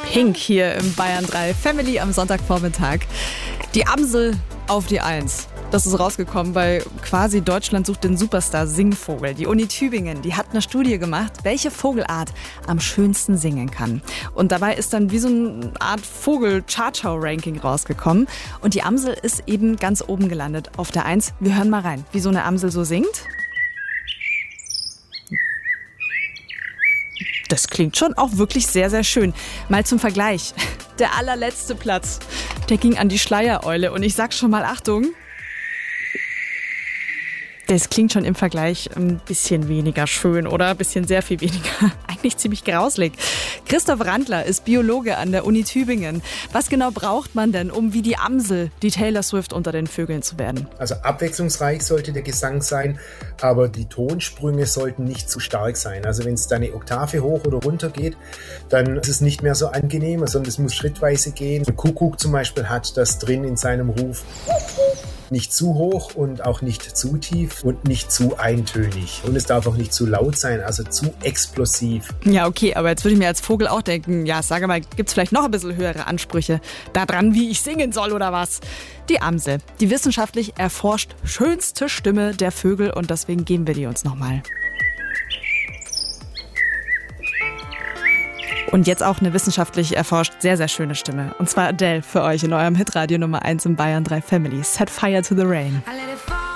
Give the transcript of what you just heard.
Pink hier im Bayern 3 Family am Sonntagvormittag. Die Amsel auf die 1. Das ist rausgekommen bei quasi Deutschland sucht den Superstar Singvogel. Die Uni Tübingen, die hat eine Studie gemacht, welche Vogelart am schönsten singen kann. Und dabei ist dann wie so eine Art Vogel-Chartschau-Ranking rausgekommen. Und die Amsel ist eben ganz oben gelandet auf der 1. Wir hören mal rein, wie so eine Amsel so singt. Das klingt schon auch wirklich sehr, sehr schön. Mal zum Vergleich. Der allerletzte Platz, der ging an die Schleiereule. Und ich sag schon mal Achtung. Das klingt schon im Vergleich ein bisschen weniger schön, oder? Ein bisschen sehr viel weniger. Eigentlich ziemlich grauslig. Christoph Randler ist Biologe an der Uni Tübingen. Was genau braucht man denn, um wie die Amsel, die Taylor Swift unter den Vögeln zu werden? Also abwechslungsreich sollte der Gesang sein, aber die Tonsprünge sollten nicht zu stark sein. Also wenn es da eine Oktave hoch oder runter geht, dann ist es nicht mehr so angenehm, sondern es muss schrittweise gehen. Ein Kuckuck zum Beispiel hat das drin in seinem Ruf. Nicht zu hoch und auch nicht zu tief und nicht zu eintönig. Und es darf auch nicht zu laut sein, also zu explosiv. Ja, okay, aber jetzt würde ich mir als Vogel auch denken, ja, sage mal, gibt's vielleicht noch ein bisschen höhere Ansprüche daran, wie ich singen soll oder was? Die Amsel, die wissenschaftlich erforscht schönste Stimme der Vögel und deswegen geben wir die uns nochmal. Und jetzt auch eine wissenschaftlich erforscht sehr, sehr schöne Stimme. Und zwar Adele für euch in eurem Hitradio Nummer 1 im Bayern 3 Family. Set Fire to the Rain.